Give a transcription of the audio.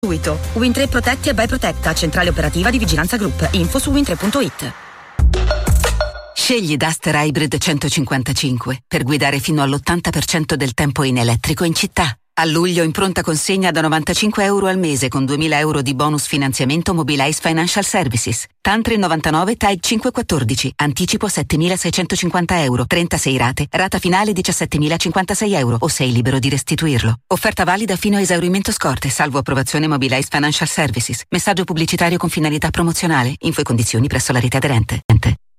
Win3 Protetti e By Protetta, centrale operativa di Vigilanza Group. Info su win3.it. Scegli Duster Hybrid 155 per guidare fino all'80% del tempo in elettrico in città. A luglio in pronta consegna da €95 al mese con €2.000 di bonus finanziamento Mobilize Financial Services. Tantri 99 TAG 514. Anticipo €7.650. 36 rate. Rata finale €17.056 o sei libero di restituirlo. Offerta valida fino a esaurimento scorte, salvo approvazione Mobilize Financial Services. Messaggio pubblicitario con finalità promozionale. Info e condizioni presso la rete aderente.